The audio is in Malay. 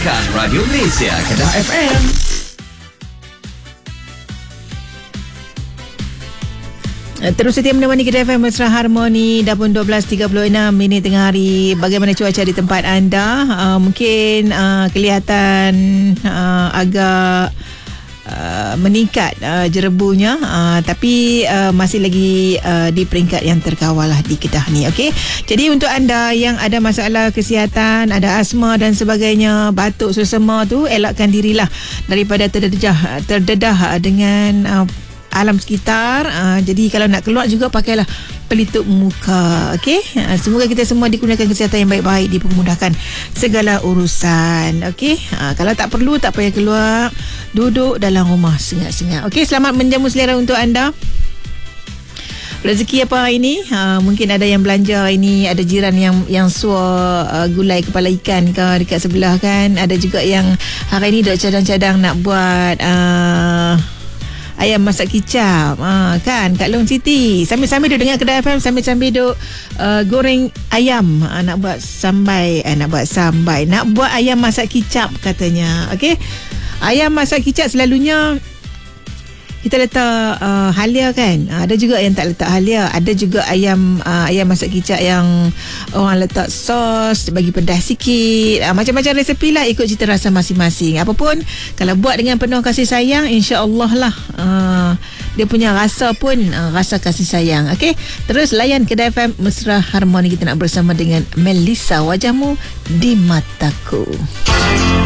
Dengarkan Radio Malaysia Kedah FM. Terus setia menemani Kedah FM Mesra Harmoni. Dah pun 12.36 minit tengah hari. Bagaimana cuaca di tempat anda? Mungkin kelihatan agak meningkat jerebunya, tapi masih lagi di peringkat yang terkawal lah di Kedah ni. Okey. Jadi untuk anda yang ada masalah kesihatan, ada asma dan sebagainya, batuk, sesama tu, elakkan dirilah daripada terdedah dengan alam sekitar. Jadi kalau nak keluar juga pakailah pelitup muka. Okey, semoga kita semua dikurniakan kesihatan yang baik-baik, dipermudahkan segala urusan. Okey, kalau tak perlu tak payah keluar, duduk dalam rumah sengat-sengat. Okey, selamat menjamu selera untuk anda. Rezeki apa hari ini? Mungkin ada yang belanja ini, ada jiran yang suar gulai kepala ikan ke dekat sebelah kan. Ada juga yang hari ini duk cadang-cadang nak buat ayam masak kicap kan kat Long City. Sambil-sambil duduk dengar Kedah FM, sambil-sambil duduk goreng ayam, nak buat sambai, nak buat ayam masak kicap katanya. Okey, ayam masak kicap selalunya kita letak halia kan. Ada juga yang tak letak halia. Ada juga ayam masak kicap yang orang letak sos, bagi pedas sikit. Macam-macam resepi lah, ikut cita rasa masing-masing. Apapun, kalau buat dengan penuh kasih sayang, insya-Allah lah dia punya rasa pun rasa kasih sayang. Okey, terus layan Kedah FM Mesra Harmoni. Kita nak bersama dengan Melissa, wajahmu di mataku.